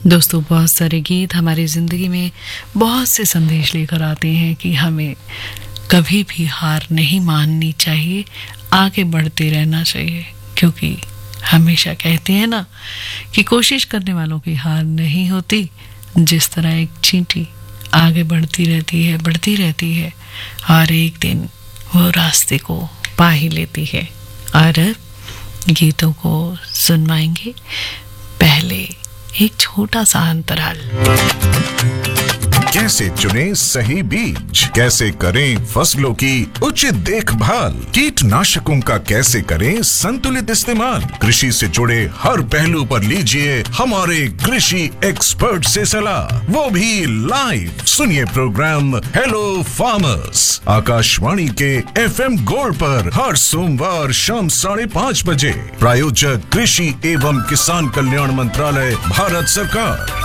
दोस्तों, बहुत सारे गीत हमारी ज़िंदगी में बहुत से संदेश लेकर आते हैं कि हमें कभी भी हार नहीं माननी चाहिए, आगे बढ़ते रहना चाहिए। क्योंकि हमेशा कहते हैं ना कि कोशिश करने वालों की हार नहीं होती। जिस तरह एक चींटी आगे बढ़ती रहती है और एक दिन वो रास्ते को पा ही लेती है। और गीतों को सुनवाएंगे, पहले एक छोटा सा अंतराल। कैसे चुनें सही बीज, कैसे करें फसलों की उचित देखभाल, कीटनाशकों का कैसे करें संतुलित इस्तेमाल, कृषि से जुड़े हर पहलू पर लीजिए हमारे कृषि एक्सपर्ट से सलाह, वो भी लाइव। सुनिए प्रोग्राम हेलो फार्मर्स आकाशवाणी के FM गोल्ड पर हर सोमवार शाम 5:30 बजे। प्रायोजक कृषि एवं किसान कल्याण मंत्रालय, भारत सरकार।